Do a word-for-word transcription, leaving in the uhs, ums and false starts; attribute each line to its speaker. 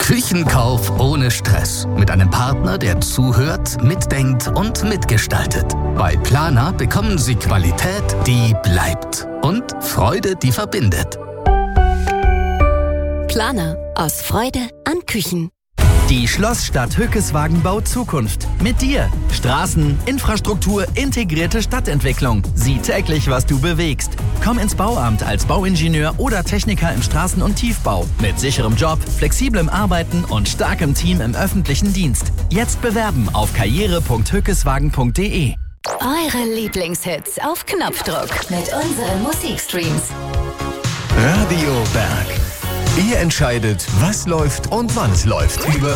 Speaker 1: Küchenkauf ohne Stress. Mit einem Partner, der zuhört, mitdenkt und mitgestaltet. Bei Planer bekommen Sie Qualität, die bleibt. Und Freude, die verbindet.
Speaker 2: Planer. Aus Freude an Küchen.
Speaker 3: Die Schlossstadt Hückeswagenbau Zukunft. Mit dir. Straßen, Infrastruktur, integrierte Stadtentwicklung. Sieh täglich, was du bewegst. Komm ins Bauamt als Bauingenieur oder Techniker im Straßen- und Tiefbau. Mit sicherem Job, flexiblem Arbeiten und starkem Team im öffentlichen Dienst. Jetzt bewerben auf karriere punkt hückeswagen punkt de.
Speaker 2: Eure Lieblingshits auf Knopfdruck mit unseren Musikstreams.
Speaker 4: Radio Berg. Ihr entscheidet, was läuft und wann es läuft. Über